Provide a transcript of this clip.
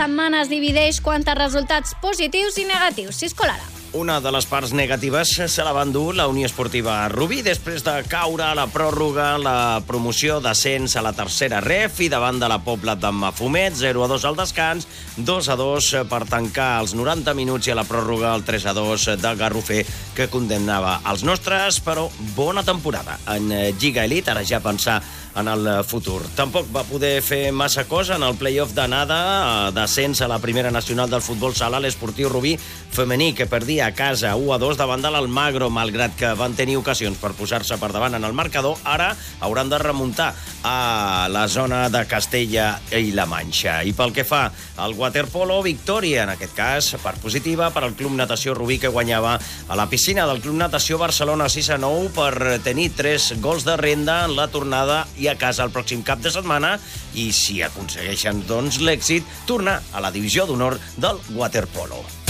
setmana es divideix quant a resultats positius i negatius. Siscolara. Una de les parts negatives se la va endur la Unió Esportiva Rubí després de caure a la pròrroga la promoció d'ascens a la tercera ref i davant de la Pobla de Mafumet, 0-2 al descans, 2-2 per tancar els 90 minuts i a la pròrroga el 3-2 de Garrofer que condemnava els nostres, però bona temporada en Lliga Elite, ara ja pensar en el futur. Tampoc va poder fer massa cosa en el play-off d'anada d'ascens a la primera nacional del futbol sala, l'Esportiu Rubí femení, que perdia a casa 1-2 davant de l'Almagro, malgrat que van tenir ocasions per posar-se per davant en el marcador. Ara hauran de remuntar a la zona de Castella i la Manxa. I pel que fa al waterpolo, victòria, en aquest cas, per positiva, per al Club Natació Rubí, que guanyava a la piscina del Club Natació Barcelona 6-9 per tenir 3 gols de renda en la tornada i a casa el pròxim cap de setmana, i si aconsegueixen doncs l'èxit, tornar a la divisió d'honor del waterpolo.